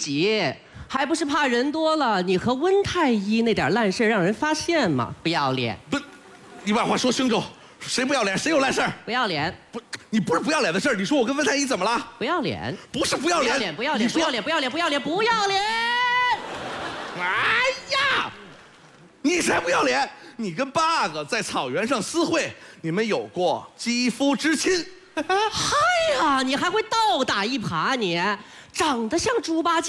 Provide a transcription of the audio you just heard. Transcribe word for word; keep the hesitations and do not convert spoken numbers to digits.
己，还不是怕人多了，你和温太医那点烂事让人发现吗？不要脸！ 不，你把话说清楚，谁不要脸，谁有烂事儿？ 不要脸！ 不，你不是不要脸的事儿，你说我跟温太医怎么了？ 不要脸！ 不是不要脸， 不要脸！不要脸！不要脸！不要脸！不要脸！不要脸！ 哎呀，你才不要脸！你跟 bug 在草原上私会，你们有过肌肤之亲。 嗨呀，你还会倒打一耙，你长得像猪八戒。